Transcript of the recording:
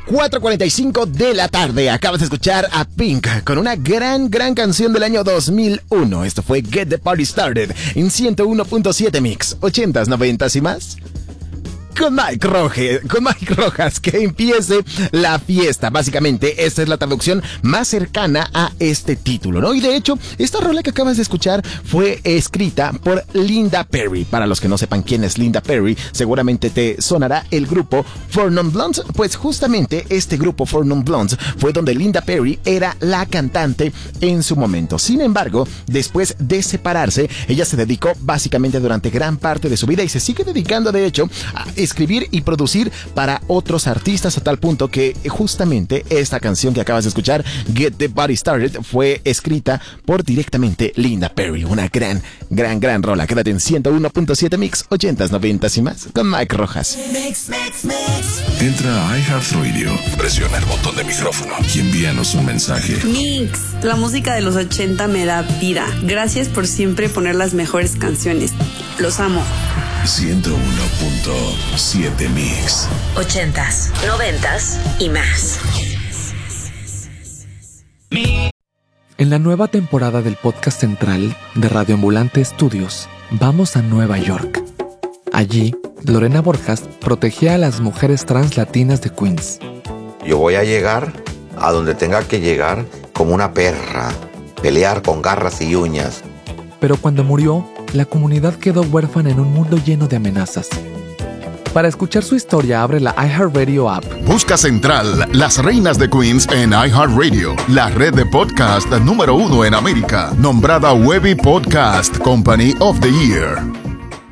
4:45 de la tarde. Acabas de escuchar a Pink con una gran canción del año 2001. Esto fue Get the Party Started en 101.7 Mix, 80s, 90s y más. Con Mike Rojas, que empiece la fiesta. Básicamente, esta es la traducción más cercana a este título, ¿no? Y de hecho, esta rola que acabas de escuchar fue escrita por Linda Perry. Para los que no sepan quién es Linda Perry, seguramente te sonará el grupo Four Non Blondes. Pues justamente este grupo Four Non Blondes fue donde Linda Perry era la cantante en su momento. Sin embargo, después de separarse, ella se dedicó básicamente durante gran parte de su vida y se sigue dedicando, de hecho, a escribir y producir para otros artistas, a tal punto que justamente esta canción que acabas de escuchar, Get the Party Started, fue escrita por directamente Linda Perry. Una gran rola. Quédate en 101.7 Mix, 80s, 90s y más con Mike Rojas. Mix. Entra a iHeartRadio, presiona el botón de micrófono y envíanos un mensaje. Mix, la música de los 80 me da vida. Gracias por siempre poner las mejores canciones. Los amo. 101.7 Mix. 80s, 90s y más. En la nueva temporada del podcast central de Radio Ambulante Estudios, vamos a Nueva York. Allí, Lorena Borjas protegía a las mujeres trans latinas de Queens. Yo voy a llegar a donde tenga que llegar como una perra, pelear con garras y uñas. Pero cuando murió, la comunidad quedó huérfana en un mundo lleno de amenazas. Para escuchar su historia, abre la iHeartRadio app. Busca Central, las reinas de Queens en iHeartRadio, la red de podcast número 1 en América, nombrada Webby Podcast Company of the Year.